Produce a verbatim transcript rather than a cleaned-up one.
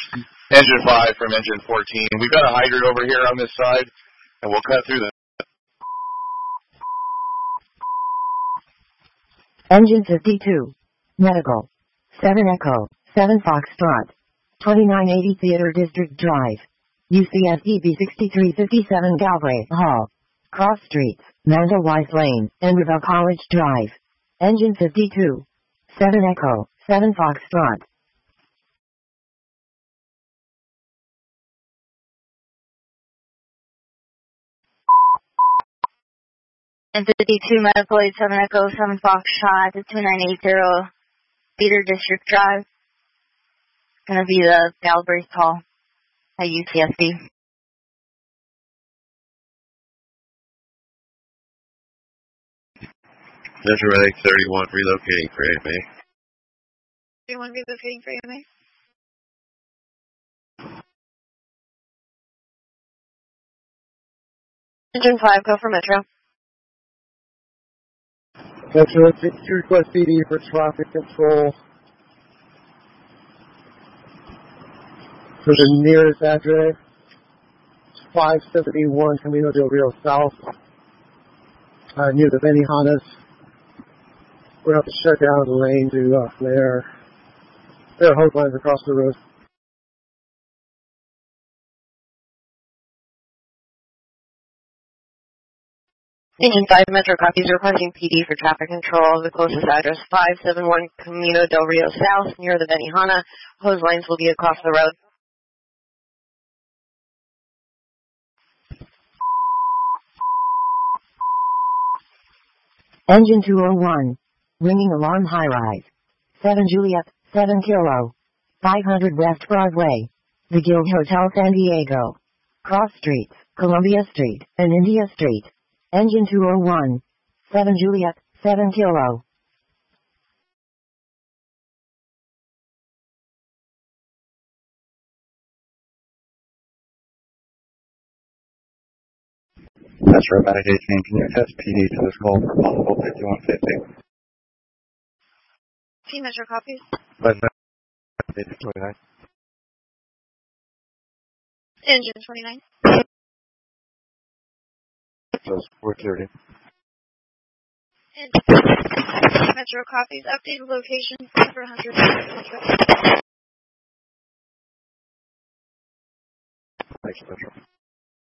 Engine five from engine fourteen. We've got a hydrant over here on this side, and we'll cut through the... Engine fifty-two. Medical. seven Echo, seven Foxtrot. twenty-nine eighty Theater District Drive. U C S D B sixty-three fifty-seven Galbraith Hall. Cross Streets, Mandel Weiss Lane, and Rivel College Drive. Engine fifty-two. seven Echo, seven Foxtrot. And fifty-two Medical eight seven Echo seven Foxtrot to two nine eight zero Theater District Drive. Gonna be the Galbraith Hall at U C S D. Metro Medic thirty-one relocating for A M A. thirty-one relocating for A M A. Engine five, go for Metro. Metro sixty-two request P D for traffic control. For the nearest address, five seventy-one Camino del Rio South, uh, near the Benihanas. We're going to have to shut down the lane to uh, flare. There are hose lines across the road. Engine five Metro copies requesting P D for traffic control. The closest address five seventy-one Camino del Rio South near the Benihana. Hose lines will be across the road. Engine two oh one. Ringing alarm high rise. seven Juliet, seven Kilo. five hundred West Broadway. The Guild Hotel San Diego. Cross Streets, Columbia Street, and India Street. Engine two oh one. seven Juliet, seven Kilo. Metro Medic eighteen, can you attest P D to this call for possible fifty-one fifty? T Metro copies. twenty-nine. Engine twenty-nine. So four thirty. Engine Metro copies. Updated location for one hundred. Thanks, Metro.